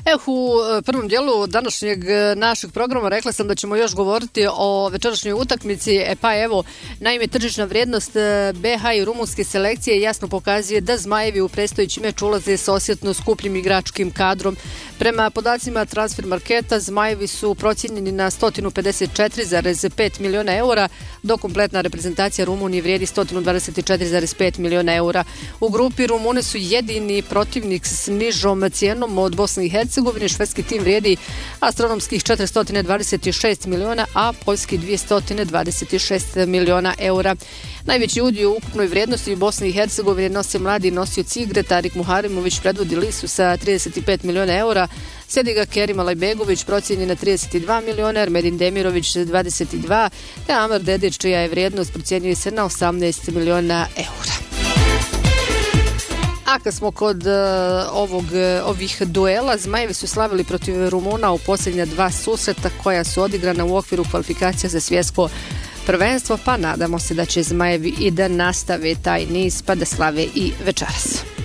U prvom dijelu današnjeg našeg programa rekla sam da ćemo još govoriti o večerašnjoj utakmici. Naime, tržišna vrijednost BH i rumunske selekcije jasno pokazuje da Zmajevi u predstojeći meč ulaze s osjetno skupljim igračkim kadrom. Prema podacima transfer marketa, Zmajevi su procijenjeni na 154,5 miliona eura, dok kompletna reprezentacija Rumunije vrijedi 124,5 miliona eura. U grupi Rumune su jedini protivnik s nižom cijenom od Bosne i Hercegovine. Švedski tim vrijedi astronomskih 426 miliona, a poljski 226 miliona eura. Najveći udio u ukupnoj vrijednosti u Bosni i Hercegovini nose mladi nosioci igre. Tarik Muharimović predvodi listu sa 35 miliona eura, slijedi ga Kerim Alajbegović procijenjen na 32 miliona, Ermedin Demirović 22, te Amar Dedić čija je vrijednost procjenjuje se na 18 miliona eura. A kad smo kod ovih duela, Zmajevi su slavili protiv Rumuna u posljednja dva susreta koja su odigrana u okviru kvalifikacija za svjetsko prvenstvo, pa nadamo se da će Zmajevi i da nastave taj niz pa da slave i večeras.